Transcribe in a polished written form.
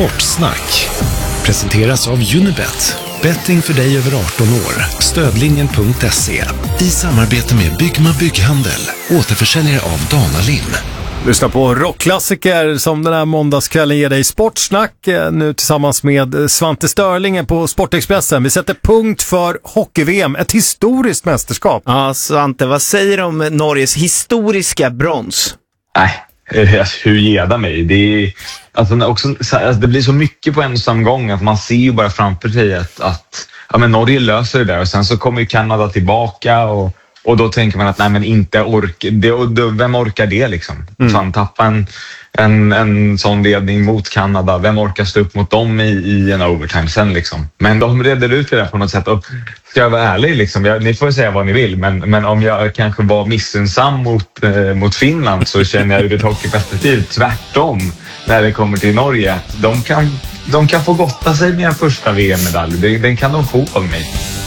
Sportsnack presenteras av Unibet. Betting för dig över 18 år. Stödlinjen.se. I samarbete med Byggma Bygghandel. Återförsäljare av Dana-Lim. Lyssna på rockklassiker som den här måndagskvällen ger dig Sportsnack nu tillsammans med Svante Störling på Sportexpressen. Vi sätter punkt för hockey-VM, ett historiskt mästerskap. Ja, Svante, vad säger du om Norges historiska brons? Nej, hur geda mig. Det är, det blir så mycket på en samgång att man ser ju bara framför sig att Norge löser det där och sen så kommer ju Kanada tillbaka och då tänker man att nej, men inte vem orkar det liksom? Så han tappar en sån ledning mot Kanada. Vem orkar stå upp mot dem i en overtime sen liksom? Men de redde ut det där på något sätt. Och ska jag vara ärlig liksom, ni får säga vad ni vill, men om jag kanske var missunnsam mot Finland så känner jag ur ett hockeyperspektiv tvärtom när det kommer till Norge. De kan få gotta sig med en första VM-medalj. Den kan de få av mig.